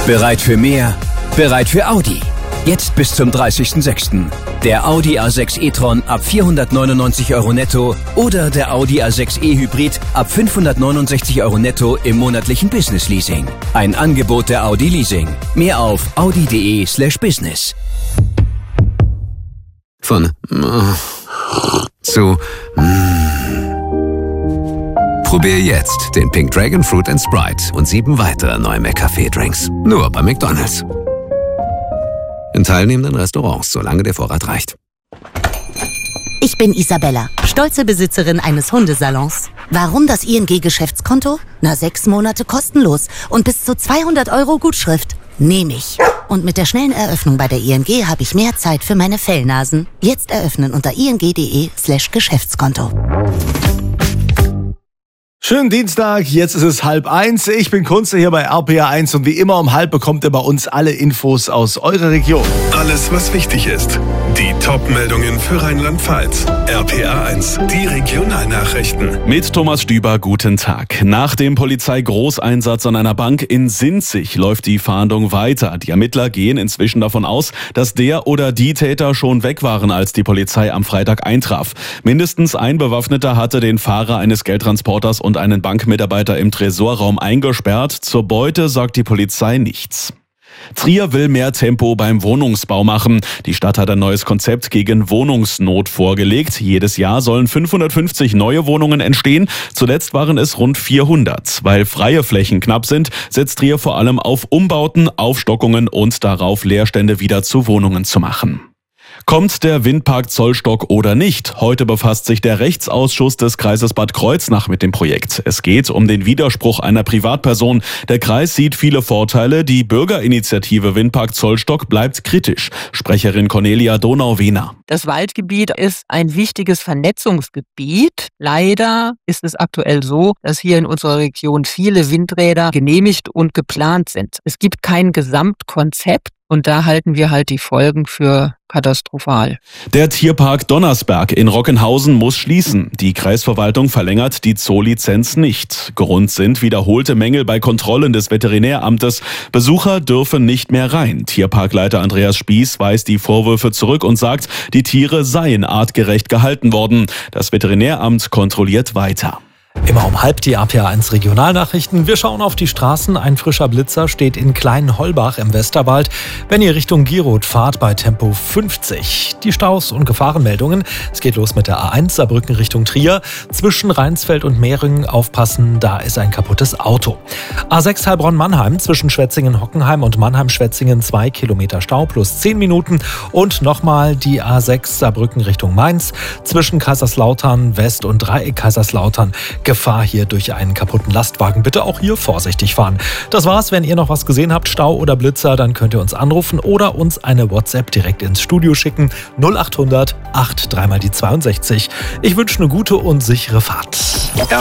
Bereit für mehr? Bereit für Audi. Jetzt bis zum 30.06. Der Audi A6 e-tron ab 499 € netto oder der Audi A6 e-Hybrid ab 569 € netto im monatlichen Business-Leasing. Ein Angebot der Audi Leasing. Mehr auf audi.de/business. Von zu Probier jetzt den Pink Dragon Fruit & Sprite und 7 weitere neue McCafé-Drinks. Nur bei McDonald's. In teilnehmenden Restaurants, solange der Vorrat reicht. Ich bin Isabella, stolze Besitzerin eines Hundesalons. Warum das ING-Geschäftskonto? 6 Monate kostenlos und bis zu 200 € Gutschrift. Nehme ich. Und mit der schnellen Eröffnung bei der ING habe ich mehr Zeit für meine Fellnasen. Jetzt eröffnen unter ing.de/Geschäftskonto. Schönen Dienstag, jetzt ist es 12:30. Ich bin Kunze hier bei RPA 1 und wie immer um 12 bekommt ihr bei uns alle Infos aus eurer Region. Alles, was wichtig ist. Die Top-Meldungen für Rheinland-Pfalz. RPA 1, die Regionalnachrichten. Mit Thomas Stüber, guten Tag. Nach dem Polizeigroßeinsatz an einer Bank in Sinzig läuft die Fahndung weiter. Die Ermittler gehen inzwischen davon aus, dass der oder die Täter schon weg waren, als die Polizei am Freitag eintraf. Mindestens ein Bewaffneter hatte den Fahrer eines Geldtransporters und einen Bankmitarbeiter im Tresorraum eingesperrt. Zur Beute sagt die Polizei nichts. Trier will mehr Tempo beim Wohnungsbau machen. Die Stadt hat ein neues Konzept gegen Wohnungsnot vorgelegt. Jedes Jahr sollen 550 neue Wohnungen entstehen. Zuletzt waren es rund 400. Weil freie Flächen knapp sind, setzt Trier vor allem auf Umbauten, Aufstockungen und darauf, Leerstände wieder zu Wohnungen zu machen. Kommt der Windpark Zollstock oder nicht? Heute befasst sich der Rechtsausschuss des Kreises Bad Kreuznach mit dem Projekt. Es geht um den Widerspruch einer Privatperson. Der Kreis sieht viele Vorteile. Die Bürgerinitiative Windpark Zollstock bleibt kritisch. Sprecherin Cornelia Donau-Wehner. Das Waldgebiet ist ein wichtiges Vernetzungsgebiet. Leider ist es aktuell so, dass hier in unserer Region viele Windräder genehmigt und geplant sind. Es gibt kein Gesamtkonzept. Und da halten wir halt die Folgen für katastrophal. Der Tierpark Donnersberg in Rockenhausen muss schließen. Die Kreisverwaltung verlängert die Zoolizenz nicht. Grund sind wiederholte Mängel bei Kontrollen des Veterinäramtes. Besucher dürfen nicht mehr rein. Tierparkleiter Andreas Spieß weist die Vorwürfe zurück und sagt, die Tiere seien artgerecht gehalten worden. Das Veterinäramt kontrolliert weiter. Immer um 12 die RPA 1 Regionalnachrichten. Wir schauen auf die Straßen. Ein frischer Blitzer steht in Kleinholbach im Westerwald, wenn ihr Richtung Gierot fahrt bei Tempo 50. Die Staus und Gefahrenmeldungen. Es geht los mit der A1 Saarbrücken Richtung Trier. Zwischen Rheinsfeld und Mehringen aufpassen, da ist ein kaputtes Auto. A6 Heilbronn-Mannheim zwischen Schwetzingen-Hockenheim und Mannheim-Schwetzingen 2 Kilometer Stau plus 10 Minuten. Und nochmal die A6 Saarbrücken Richtung Mainz zwischen Kaiserslautern West und Dreieck Kaiserslautern. Gefahr hier durch einen kaputten Lastwagen. Bitte auch hier vorsichtig fahren. Das war's. Wenn ihr noch was gesehen habt, Stau oder Blitzer, dann könnt ihr uns anrufen oder uns eine WhatsApp direkt ins Studio schicken. 0800 83 mal die 62. Ich wünsche eine gute und sichere Fahrt.